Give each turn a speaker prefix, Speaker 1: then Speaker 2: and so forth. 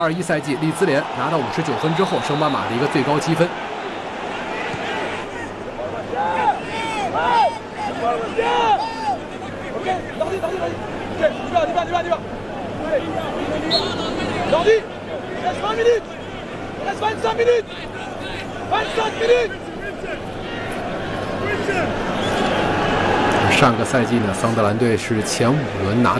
Speaker 1: 21赛季，利兹联拿到59分之后，升班马的一个最高积分。上个赛季呢，桑德兰队是前5轮拿